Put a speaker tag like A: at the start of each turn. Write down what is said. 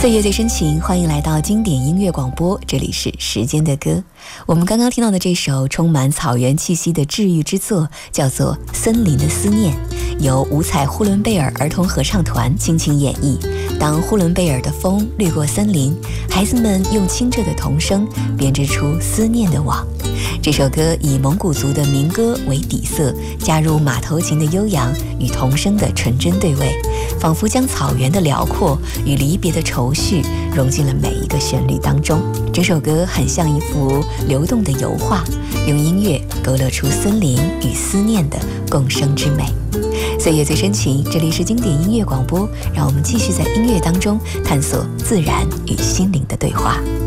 A: 岁月最深情，欢迎来到经典音乐广播，这里是时间的歌。我们刚刚听到的这首充满草原气息的治愈之作叫做《森林的思念》，由五彩呼伦贝尔儿童合唱团倾情演绎。当呼伦贝尔的风掠过森林，孩子们用清澈的童声编织出思念的网。这首歌以蒙古族的民歌为底色，加入马头琴的悠扬与童声的纯真对位，仿佛将草原的辽阔与离别的愁绪融进了每一个旋律当中。整首歌很像一幅流动的油画，用音乐勾勒出森林与思念的共生之美。岁月最深情，这里是经典音乐广播，让我们继续在音乐当中探索自然与心灵的对话。